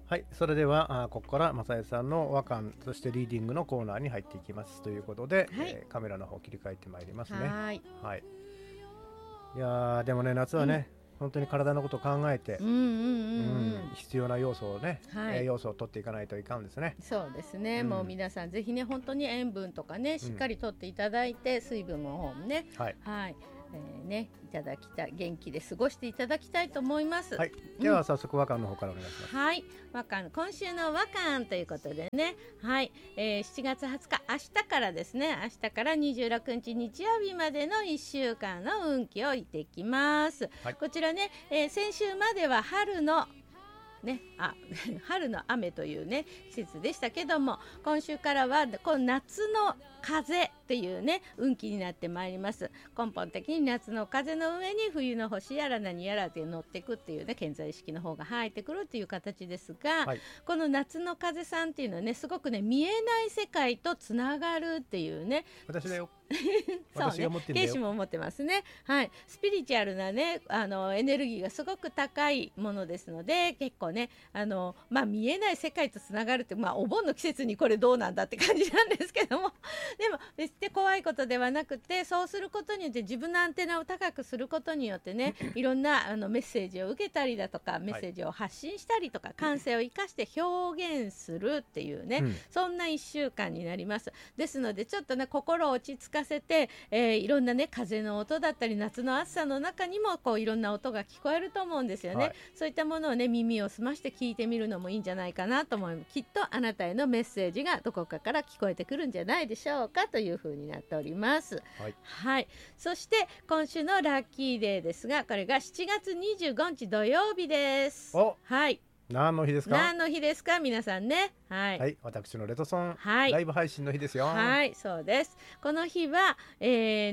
はい、それではここから正江さんの和漢そしてリーディングのコーナーに入っていきますということで、 はい、 カメラの方切り替えてまいりますね。 はい、 はい、いやでもね夏はね、本当に体のことを考えて、必要な要素をね、栄養素を取っていかないといかんですね。 そうですね、もう皆さんぜひね本当に塩分とかねしっかり取っていただいて、水分の方もね、ね、いただきたい、元気で過ごしていただきたいと思います。 はい、では早速和漢の方からお願いします。 はい、和漢、今週の和漢ということでね、はい、7月20日明日からですね、明日から26日日曜日までの1週間の運気を言っていきます。こちらね、先週までは春のね、春の雨というね季節でしたけども、今週からはこの夏の風っていうね運気になってまいります。根本的に夏の風の上に冬の星やら何やらで乗っていくっていうね顕在意識の方が入ってくるっていう形ですが、この夏の風さんっていうのはねすごくね見えない世界とつながるっていうね、 私だよそうね、ケイシも持ってますね。はい、スピリチュアルなねエネルギーがすごく高いものですので、結構ね見えない世界とつながるって、お盆の季節にこれどうなんだって感じなんですけどもでも決して怖いことではなくて、そうすることによって自分のアンテナを高くすることによってねいろんなメッセージを受けたりだとか、メッセージを発信したりとか、感性を生かして表現するっていうね、そんな1週間になります。ですのでちょっとね心を落ち着かせて、いろんなね風の音だったり夏の暑さの中にもこういろんな音が聞こえると思うんですよね。そういったものをね耳を澄まして聞いてみるのもいいんじゃないかなと思います。きっとあなたへのメッセージがどこかから聞こえてくるんじゃないでしょうかというふうになっております。はい、そして今週のラッキーデーですが、これが7月25日土曜日です。はい、 何の日ですか？ 何の日ですか皆さんね。はい、 私のレトソン、ライブ配信の日ですよ。 はい、そうです。この日は根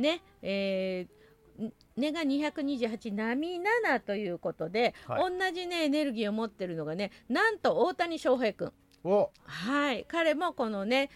が228波7ということで、同じねエネルギーを持ってるのがね、なんと大谷翔平君。はい、彼もこのね、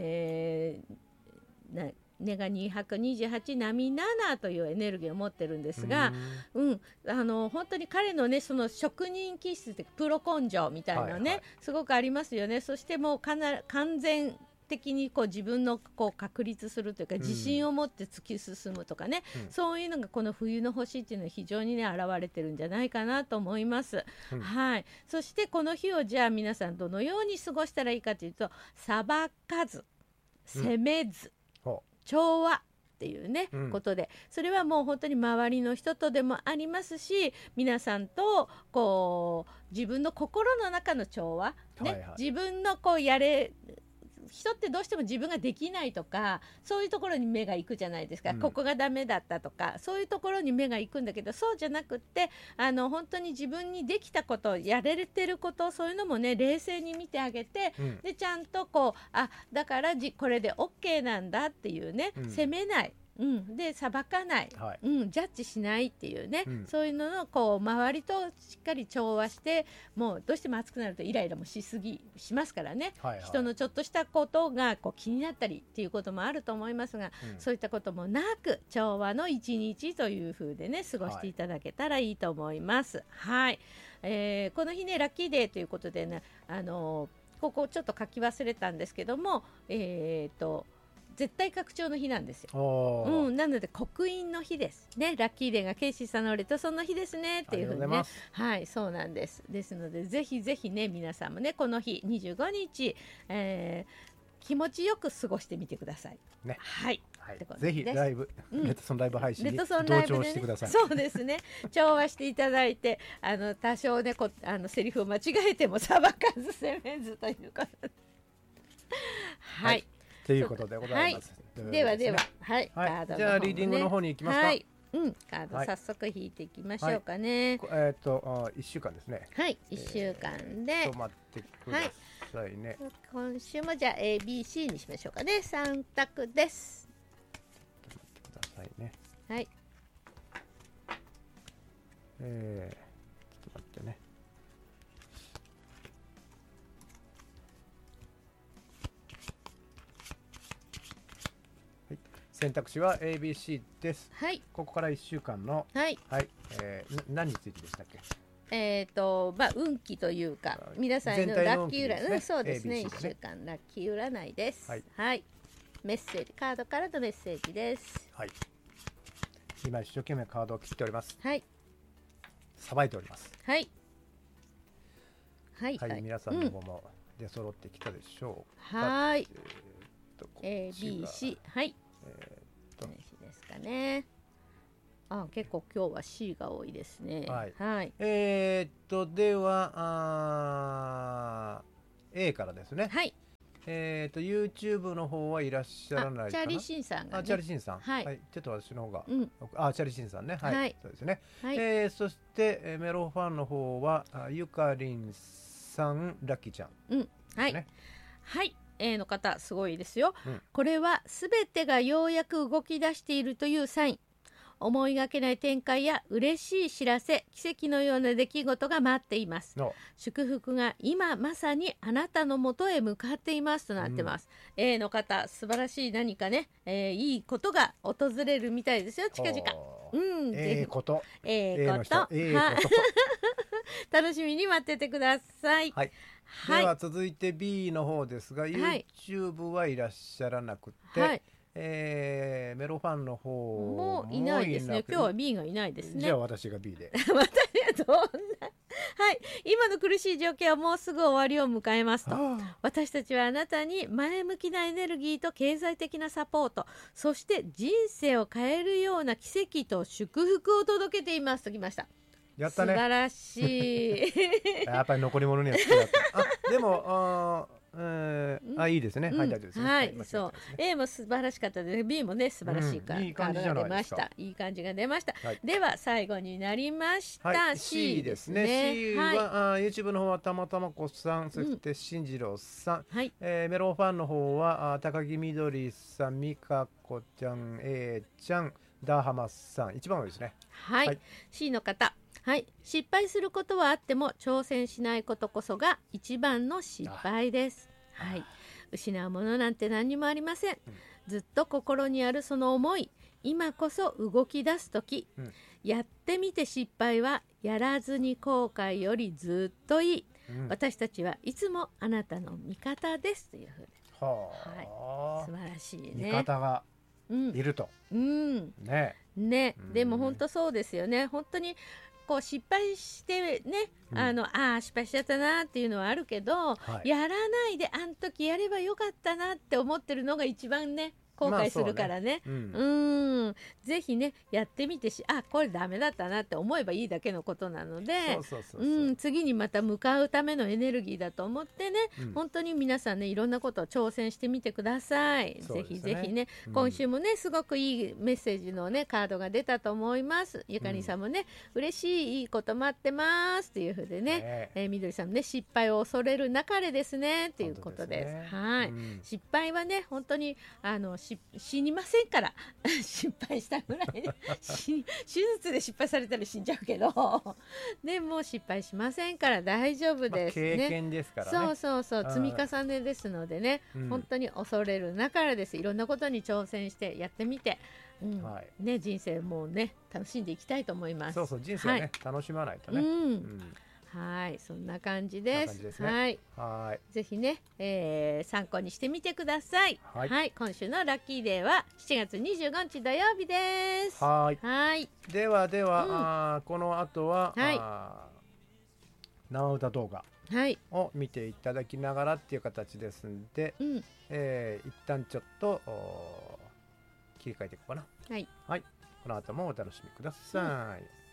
根が228波7というエネルギーを持ってるんですが、本当に彼のねその職人気質でプロ根性みたいなね、すごくありますよね。そしてもう完全的にこう自分のこう確立するというか、自信を持って突き進むとかね、そういうのがこの冬の星っていうのは非常にね現れてるんじゃないかなと思います。はい、そしてこの日をじゃあ皆さんどのように過ごしたらいいかというと、裁かず責めず、調和っていうね、ことで、それはもう本当に周りの人とでもありますし、皆さんとこう自分の心の中の調和、自分のこう人ってどうしても自分ができないとかそういうところに目が行くじゃないですか、ここがダメだったとかそういうところに目が行くんだけど、そうじゃなくって本当に自分にできたこと、やれてること、そういうのもね冷静に見てあげて、でちゃんとこうだからこれで OK なんだっていうね、責めない、で裁かない、ジャッジしないっていうね、そういうののこう周りとしっかり調和して、もうどうしても熱くなるとイライラもしますからね、人のちょっとしたことがこう気になったりっていうこともあると思いますが、そういったこともなく調和の一日という風でね過ごしていただけたらいいと思います。はい、この日ねラッキーデーということでね、ここちょっと書き忘れたんですけども、絶対拡張の日なんですよ。なので刻印の日ですね。ラッキーデーがケイシーさんのレトソンの日ですねっていうふうにね、はい、そうなんです。ですのでぜひぜひね皆さんもねこの日25日、気持ちよく過ごしてみてください。はい、 ぜひライブ、レトソンライブ配信に同調してください。 そうですね。調和していただいて、多少ねセリフを間違えても裁かず責めずということで、はい。 ということでございます。 ではでは、はい、カードの方、 じゃあリーディングの方に行きますか。 はい、カード早速引いていきましょうかね。 1週間ですね。 はい、1週間で。 ちょっと待ってくださいね。 今週もじゃあ ABC にしましょうかね。3択です。 ちょっと待ってくださいね。 はい。 ちょっと待ってね。選択肢は ABC です。 はい。 ここから1週間の、 はい。 はい。何についてでしたっけ？ 運気というか皆さんのラッキー占い、そうですね、1週間ラッキー占いです。はい、メッセージ、カードからのメッセージです。 はい、今一生懸命カードを切っております。 はい、 さばいております。 はいはい、皆さんの方も出揃ってきたでしょうか。 はい、ABC、はい、ですかね。結構今日は C が多いですね。 はい。ではA からですね。 はい。 YouTube の方はいらっしゃらないかな。 チャーリーシンさんがね。 チャーリーシンさん。 はい。 ちょっと私の方が。チャーリーシンさんね。はい。そうですね。 はい。 そしてメロファンの方はゆかりんさん、ラッキーちゃん。 はい。はい。A の方すごいですよ。これはすべてがようやく動き出しているというサイン。思いがけない展開や嬉しい知らせ、奇跡のような出来事が待っています。祝福が今まさにあなたのもとへ向かっていますとなってます。A の方、素晴らしい何かね、いいことが訪れるみたいですよ、近々。 こと。 楽しみに待っててください。 はい。では続いて B の方ですが、YouTube はいらっしゃらなくて、メロファンの方もいないですね。今日は B がいないですね。 じゃあ私が B で。 私はどんな。はい、今の苦しい状況はもうすぐ終わりを迎えますと。私たちはあなたに前向きなエネルギーと経済的なサポート、そして人生を変えるような奇跡と祝福を届けていますときました。 やったね。 素晴らしい。 やっぱり残り物には好きだった。でもいいですね。はい、大丈夫ですね。 はい、そう。A も素晴らしかったです。B もね、素晴らしいカードが出ました。いい感じが出ました。では最後になりました。C ですね。 C は YouTube の方はたまたまこさん、そして進次郎さん。メロンファンの方は高木みどりさん、みかこちゃん、A ちゃん、ダーハマさん。一番多いですね。 はい。C の方。はい、失敗することはあっても挑戦しないことこそが一番の失敗です。はい、失うものなんて何にもありません。ずっと心にあるその思い、今こそ動き出す時、やってみて失敗はやらずに後悔よりずっといい。私たちはいつもあなたの味方ですというふうに。はい、素晴らしいね。 味方がいると。 ね。でも本当そうですよね。本当にこう失敗してね、失敗しちゃったなっていうのはあるけど、やらないであん時やればよかったなって思ってるのが一番ね後悔するからね。ぜひねやってみてこれダメだったなって思えばいいだけのことなので、次にまた向かうためのエネルギーだと思ってね、本当に皆さんねいろんなことを挑戦してみてください。ぜひぜひね、今週もねすごくいいメッセージのねカードが出たと思います。ゆかりさんもね、嬉しいいいこと待ってますっていうふうでね、みどりさんもね失敗を恐れるなかれですねっていうことです。はい、失敗はね本当に死にませんから失敗したぐらいで手術で失敗されたら死んじゃうけどでも失敗しませんから大丈夫ですね。 経験ですからね。 そう積み重ねですのでね、本当に恐れるなからです。いろんなことに挑戦してやってみて、ね、人生もね楽しんでいきたいと思います。 人生ね、楽しまないとね。 はい、そんな感じです。はい、ぜひね、参考にしてみてください。はい、今週のラッキーデーは7月25日土曜日です。はい。 では、この後は、生歌動画を見ていただきながらっていう形ですんで、一旦ちょっと切り替えていこうかな。はい。この後もお楽しみください。